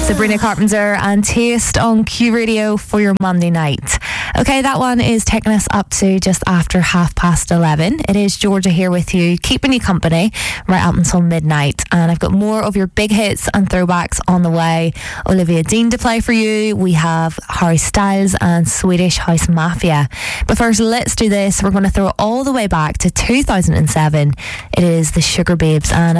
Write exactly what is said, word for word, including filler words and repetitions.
Sabrina Carpenter and Taste on Q Radio for your Monday night. Okay, that one is taking us up to just after half past eleven. It is Georgia here with you, keeping you company right up until midnight. And I've got more of your big hits and throwbacks on the way. Olivia Dean to play for you. We have Harry Styles and Swedish House Mafia. But first, let's do this. We're going to throw it all the way back to two thousand seven. It is the Sugar Babes and